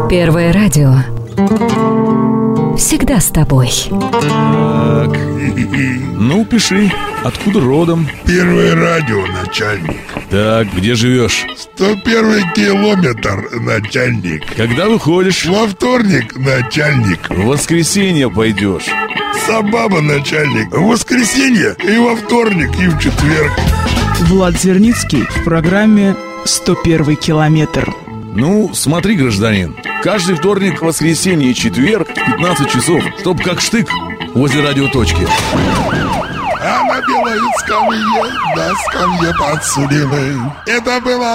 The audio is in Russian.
Первое радио. Всегда с тобой. Так. Ну, пиши. Откуда родом? Первое радио, начальник. Так, где живешь? 101 километр, начальник. Когда выходишь? Во вторник, начальник. В воскресенье пойдешь. Сабаба, начальник. В воскресенье и во вторник, и в четверг. Влад Зерницкий в программе «101 километр». Ну, смотри, гражданин, каждый вторник, воскресенье и четверг в 15 часов, чтоб как штык возле радиоточки. А на белой скамье, на скамье подсудимой. Это было